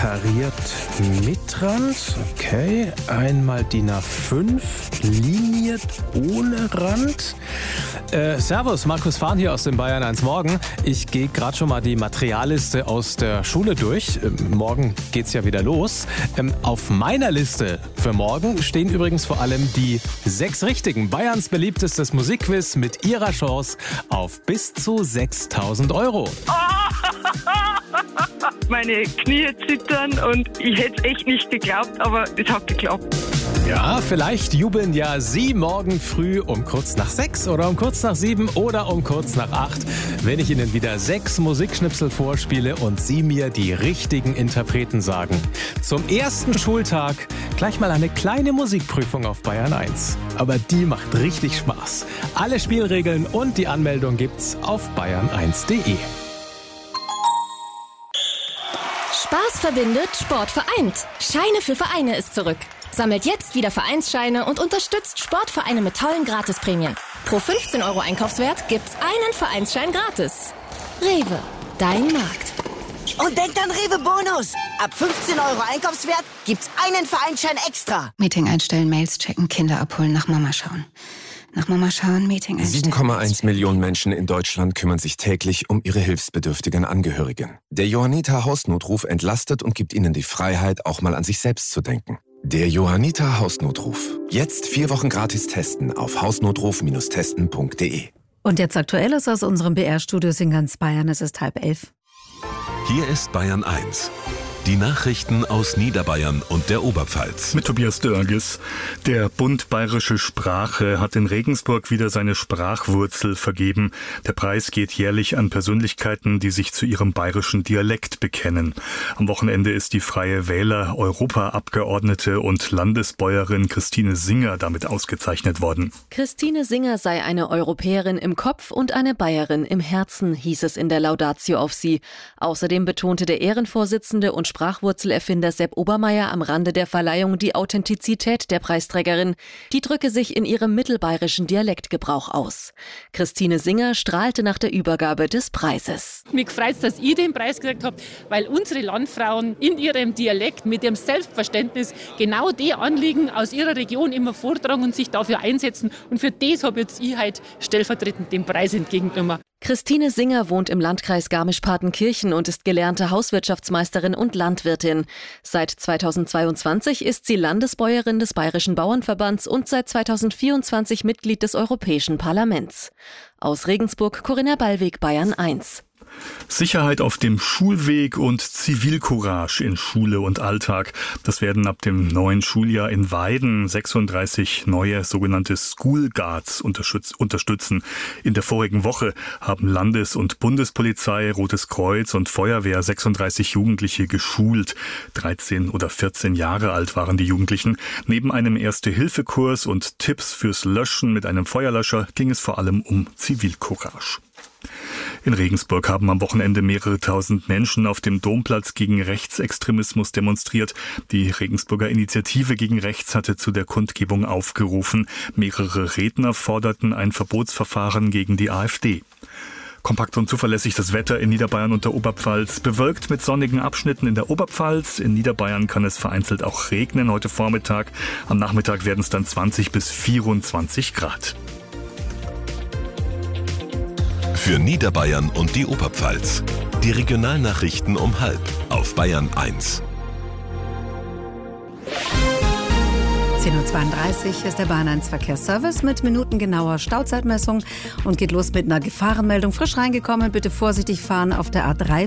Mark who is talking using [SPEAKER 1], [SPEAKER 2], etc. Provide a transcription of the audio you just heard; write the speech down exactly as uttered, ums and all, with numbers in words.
[SPEAKER 1] kariert mit Rand. Okay, einmal D I N A fünf, liniert ohne Rand. Äh, servus, Markus Fahn hier aus dem Bayern eins Morgen. Ich gehe gerade schon mal die Materialliste aus der Schule durch. Ähm, morgen geht's ja wieder los. Ähm, auf meiner Liste für morgen stehen übrigens vor allem die sechs Richtigen. Bayerns beliebtestes Musikquiz mit ihrer Chance auf bis zu sechstausend Euro.
[SPEAKER 2] Meine Knie zittern und ich hätte es echt nicht geglaubt, aber es hat geklappt.
[SPEAKER 1] Ja, vielleicht jubeln ja Sie morgen früh um kurz nach sechs oder um kurz nach sieben oder um kurz nach acht, wenn ich Ihnen wieder sechs Musikschnipsel vorspiele und Sie mir die richtigen Interpreten sagen. Zum ersten Schultag gleich mal eine kleine Musikprüfung auf Bayern eins. Aber die macht richtig Spaß. Alle Spielregeln und die Anmeldung gibt's auf bayern eins punkt de.
[SPEAKER 3] Spaß verbindet, Sport vereint. Scheine für Vereine ist zurück. Sammelt jetzt wieder Vereinsscheine und unterstützt Sportvereine mit tollen Gratisprämien. Pro fünfzehn Euro Einkaufswert gibt's einen Vereinsschein gratis. Rewe, dein Markt.
[SPEAKER 4] Und denkt an Rewe Bonus. Ab fünfzehn Euro Einkaufswert gibt's einen Vereinsschein extra.
[SPEAKER 5] Meeting einstellen, Mails checken, Kinder abholen, nach Mama schauen. Nach Mama schauen, Meeting einstellen.
[SPEAKER 6] sieben Komma eins Millionen Menschen in Deutschland kümmern sich täglich um ihre hilfsbedürftigen Angehörigen. Der Johanniter Hausnotruf entlastet und gibt ihnen die Freiheit, auch mal an sich selbst zu denken. Der Johanniter Hausnotruf. Jetzt vier Wochen gratis testen auf hausnotruf Bindestrich testen Punkt de.
[SPEAKER 7] Und jetzt Aktuelles aus unserem B R-Studios in ganz Bayern. Es ist halb elf.
[SPEAKER 8] Hier ist Bayern eins. Die Nachrichten aus Niederbayern und der Oberpfalz.
[SPEAKER 9] Mit Tobias Dörges. Der Bund Bayerische Sprache hat in Regensburg wieder seine Sprachwurzel vergeben. Der Preis geht jährlich an Persönlichkeiten, die sich zu ihrem bayerischen Dialekt bekennen. Am Wochenende ist die Freie Wähler Europaabgeordnete und Landesbäuerin Christine Singer damit ausgezeichnet worden.
[SPEAKER 10] Christine Singer sei eine Europäerin im Kopf und eine Bayerin im Herzen, hieß es in der Laudatio auf sie. Außerdem betonte der Ehrenvorsitzende und Sprachwurzelerfinder Sepp Obermeier am Rande der Verleihung die Authentizität der Preisträgerin. Die drücke sich in ihrem mittelbayerischen Dialektgebrauch aus. Christine Singer strahlte nach der Übergabe des Preises.
[SPEAKER 11] Mich freut es, dass ich den Preis gekriegt habe, weil unsere Landfrauen in ihrem Dialekt mit dem Selbstverständnis genau die Anliegen aus ihrer Region immer vortragen und sich dafür einsetzen. Und für das habe jetzt ich heute stellvertretend den Preis entgegengenommen.
[SPEAKER 10] Christine Singer wohnt im Landkreis Garmisch-Partenkirchen und ist gelernte Hauswirtschaftsmeisterin und Landwirtin. Seit zweitausendzweiundzwanzig ist sie Landesbäuerin des Bayerischen Bauernverbands und seit zweitausendvierundzwanzig Mitglied des Europäischen Parlaments. Aus Regensburg, Corinna Ballweg, Bayern eins.
[SPEAKER 9] Sicherheit auf dem Schulweg und Zivilcourage in Schule und Alltag. Das werden ab dem neuen Schuljahr in Weiden sechsunddreißig neue sogenannte School Guards unterstützen. In der vorigen Woche haben Landes- und Bundespolizei, Rotes Kreuz und Feuerwehr sechsunddreißig Jugendliche geschult. dreizehn oder vierzehn Jahre alt waren die Jugendlichen. Neben einem Erste-Hilfe-Kurs und Tipps fürs Löschen mit einem Feuerlöscher ging es vor allem um Zivilcourage. In Regensburg haben am Wochenende mehrere tausend Menschen auf dem Domplatz gegen Rechtsextremismus demonstriert. Die Regensburger Initiative gegen Rechts hatte zu der Kundgebung aufgerufen. Mehrere Redner forderten ein Verbotsverfahren gegen die AfD. Kompakt und zuverlässig das Wetter in Niederbayern und der Oberpfalz. Bewölkt mit sonnigen Abschnitten in der Oberpfalz. In Niederbayern kann es vereinzelt auch regnen heute Vormittag. Am Nachmittag werden es dann zwanzig bis vierundzwanzig Grad.
[SPEAKER 8] Für Niederbayern und die Oberpfalz. Die Regionalnachrichten um halb auf Bayern eins.
[SPEAKER 7] zehn Uhr zweiunddreißig ist der Bahn eins Verkehrsservice mit minutengenauer Stauzeitmessung und geht los mit einer Gefahrenmeldung. Frisch reingekommen, bitte vorsichtig fahren auf der A drei